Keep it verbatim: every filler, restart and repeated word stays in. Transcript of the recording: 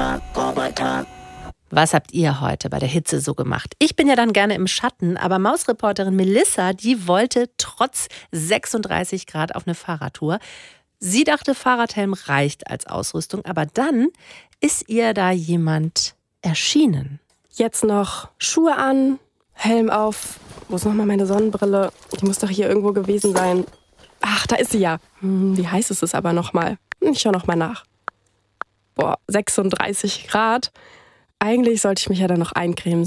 Roboter, Roboter. Was habt ihr heute bei der Hitze so gemacht? Ich bin ja dann gerne im Schatten, aber Mausreporterin Melissa, die wollte trotz sechsunddreißig Grad auf eine Fahrradtour. Sie dachte, Fahrradhelm reicht als Ausrüstung, aber dann ist ihr da jemand erschienen. Jetzt noch Schuhe an, Helm auf. Wo ist nochmal meine Sonnenbrille? Die muss doch hier irgendwo gewesen sein. Ach, da ist sie ja. Hm, wie heiß ist es aber nochmal? Ich schau nochmal nach. Boah, sechsunddreißig Grad. Eigentlich sollte ich mich ja dann noch eincremen.